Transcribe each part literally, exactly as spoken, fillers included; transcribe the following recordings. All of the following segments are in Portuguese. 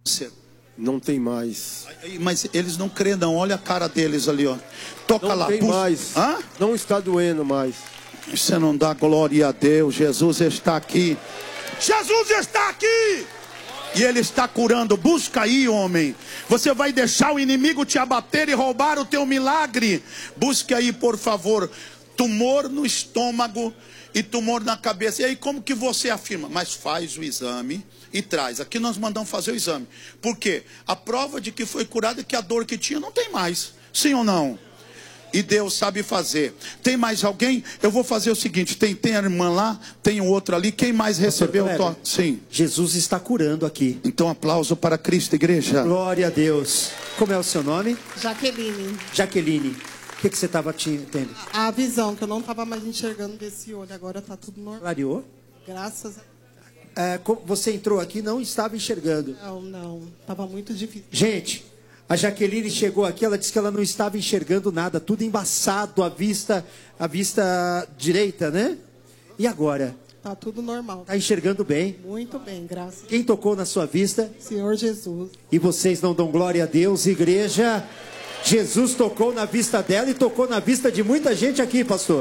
Não tem mais. Mas eles não creem não, olha a cara deles ali, ó. Toca não lá. Tem Pus... mais. Hã? Não está doendo mais. Você não dá glória a Deus. Jesus está aqui. Jesus está aqui. E Ele está curando. Busca aí, homem. Você vai deixar o inimigo te abater e roubar o teu milagre. Busque aí, por favor. Tumor no estômago e tumor na cabeça. E aí como que você afirma? Mas faz o exame e traz. Aqui nós mandamos fazer o exame. Por quê? A prova de que foi curado é que a dor que tinha não tem mais. Sim ou não? E Deus sabe fazer. Tem mais alguém? Eu vou fazer o seguinte. Tem, tem a irmã lá, tem o outro ali. Quem mais recebeu o toque? Sim. Jesus está curando aqui. Então aplauso para Cristo, igreja. Glória a Deus. Como é o seu nome? Jaqueline. Jaqueline. O que, que você estava tendo? A visão, que eu não estava mais enxergando desse olho. Agora está tudo normal. Clareou? Graças a é, Você entrou aqui e não estava enxergando. Não, não. Estava muito difícil. Gente, a Jaqueline chegou aqui, ela disse que ela não estava enxergando nada. Tudo embaçado, a vista, a vista direita, né? E agora? Está tudo normal. Está enxergando bem? Muito bem, graças a Deus. Quem tocou na sua vista? Senhor Jesus. E vocês não dão glória a Deus, igreja? Jesus tocou na vista dela e tocou na vista de muita gente aqui, pastor.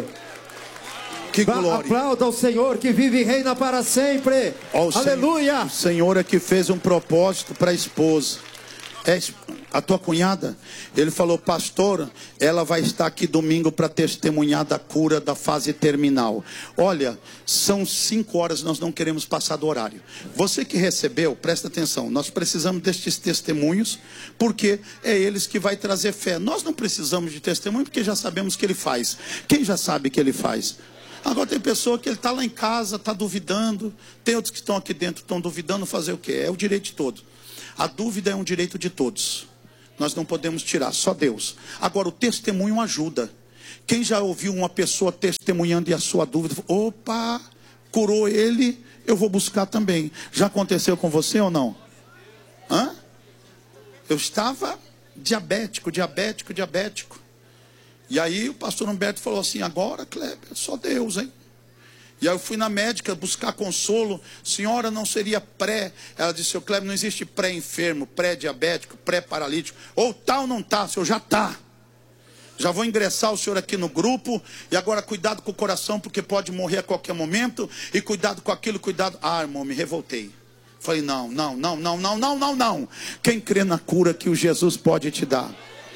Que glória. Aplauda ao Senhor que vive e reina para sempre. Ó, o Aleluia. Senhor, o Senhor é que fez um propósito para a esposa. É a tua cunhada. Ele falou, pastor, ela vai estar aqui domingo para testemunhar da cura da fase terminal. Olha, são cinco horas, nós não queremos passar do horário. Você que recebeu, presta atenção, nós precisamos destes testemunhos, porque é eles que vai trazer fé. Nós não precisamos de testemunho, porque já sabemos que ele faz. Quem já sabe que ele faz? Agora tem pessoa que ele está lá em casa, está duvidando. Tem outros que estão aqui dentro, estão duvidando, fazer o quê? É o direito de todos. A dúvida é um direito de todos. Nós não podemos tirar, só Deus. Agora o testemunho ajuda. Quem já ouviu uma pessoa testemunhando e a sua dúvida, opa, curou ele, eu vou buscar também. Já aconteceu com você ou não? Hã? Eu estava diabético, diabético, diabético. E aí o pastor Humberto falou assim, agora, Kleber, só Deus, hein? E aí eu fui na médica buscar consolo. Senhora, não seria pré? Ela disse, seu Kleber, não existe pré-enfermo, pré-diabético, pré-paralítico. Ou tá ou não tá, o senhor já tá. Já vou ingressar o senhor aqui no grupo. E agora cuidado com o coração, porque pode morrer a qualquer momento. E cuidado com aquilo, cuidado. Ah, irmão, me revoltei. Falei, não, não, não, não, não, não, não, não. Quem crê na cura que o Jesus pode te dar?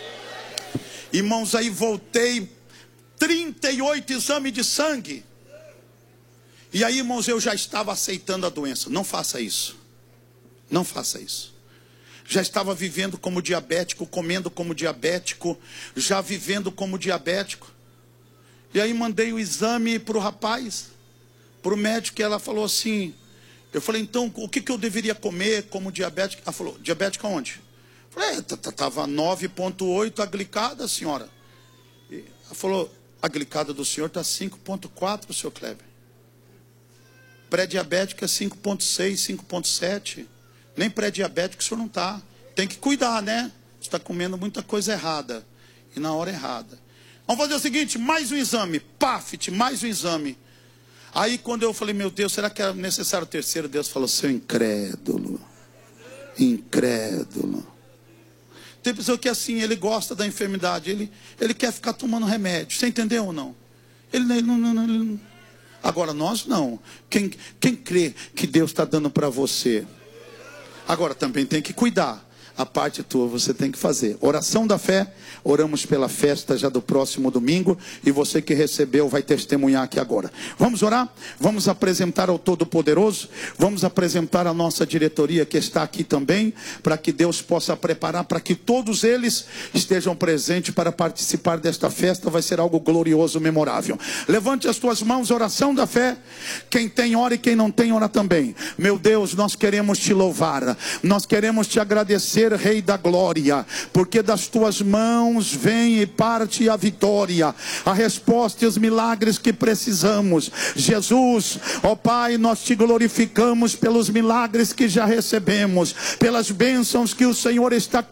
Irmãos, aí voltei, trinta e oito exames de sangue. E aí, irmãos, eu já estava aceitando a doença. Não faça isso. Não faça isso. Já estava vivendo como diabético, comendo como diabético, já vivendo como diabético. E aí mandei o exame para o rapaz, para o médico, e ela falou assim, eu falei, então, o que, que eu deveria comer como diabético? Ela falou, diabético aonde? Eu falei, estava nove ponto oito a glicada, senhora. E ela falou, a glicada do senhor está cinco ponto quatro, senhor Kleber. Pré-diabético é cinco ponto seis, cinco ponto sete. Nem pré-diabético o senhor não está. Tem que cuidar, né? Você está comendo muita coisa errada. E na hora errada. Vamos fazer o seguinte, mais um exame. Pafit, mais um exame. Aí quando eu falei, meu Deus, será que era necessário o terceiro? Deus falou, seu incrédulo. Incrédulo. Tem pessoa que assim, ele gosta da enfermidade. Ele, ele quer ficar tomando remédio. Você entendeu ou não? Ele não... não, não, não. Agora nós não. Quem, quem crê que Deus está dando para você? Agora também tem que cuidar. A parte tua você tem que fazer. Oração da fé. Oramos pela festa já do próximo domingo. E você que recebeu vai testemunhar aqui agora. Vamos orar? Vamos apresentar ao Todo-Poderoso. Vamos apresentar a nossa diretoria que está aqui também. Para que Deus possa preparar. Para que todos eles estejam presentes para participar desta festa. Vai ser algo glorioso, memorável. Levante as tuas mãos. Oração da fé. Quem tem ora e quem não tem ora também. Meu Deus, nós queremos te louvar. Nós queremos te agradecer, Rei da glória, porque das tuas mãos vem e parte a vitória, a resposta e os milagres que precisamos. Jesus, ó Pai, nós te glorificamos pelos milagres que já recebemos, pelas bênçãos que o Senhor está